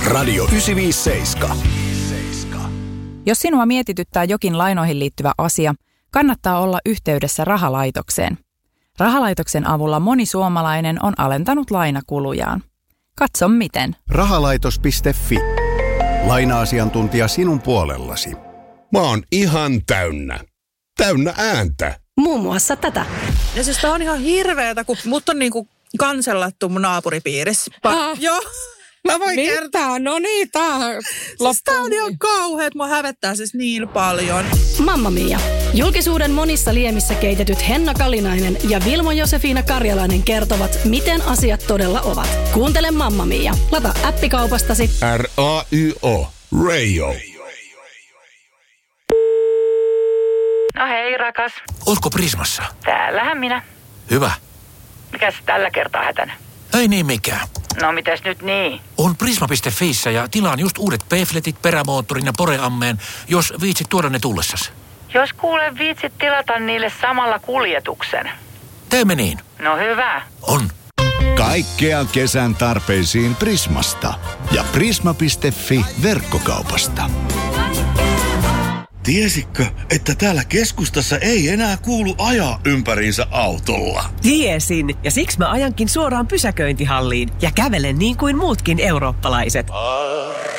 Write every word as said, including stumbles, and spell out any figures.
Radio yhdeksänsataaviisikymmentäseitsemän. Jos sinua mietityttää jokin lainoihin liittyvä asia, kannattaa olla yhteydessä rahalaitokseen. Rahalaitoksen avulla moni suomalainen on alentanut lainakulujaan. Katso miten. Rahalaitos piste fi. Laina-asiantuntija sinun puolellasi. Mä oon ihan täynnä. Täynnä ääntä. Muun muassa tätä. Ja siis tää on ihan hirveetä, kun mut on niinku kansellattu mun naapuripiirissä. Pa- Ah. Joo. Mä voin Mitä? kertoa. No niin, tää Siis tää on ihan kauhea, että mua hävettää siis niin paljon. Mamma Mia. Julkisuuden monissa liemissä keitetyt Henna Kalinainen ja Vilmo Josefina Karjalainen kertovat, miten asiat todella ovat. Kuuntele Mamma Mia. Lata appikaupastasi. R A Y O. Radio. No hei, rakas. Ootko Prismassa? Täällähän minä. Hyvä. Mikäs tällä kertaa hätänä? Ei niin mikään. No mitäs nyt niin? On Prisma piste fiissä ja tilaan just uudet P-fletit, perämoottorin ja poreammeen, jos viitsit tuoda ne tullessas. Jos kuule viitsit tilata niille samalla kuljetuksen. Teemme niin. No hyvä. On. Kaikkea kesän tarpeisiin Prismasta ja prisma piste fi verkkokaupasta. Tiesitkö, että täällä keskustassa ei enää kuulu ajaa ympäriinsä autolla? Tiesin, ja siksi mä ajankin suoraan pysäköintihalliin ja kävelen niin kuin muutkin eurooppalaiset.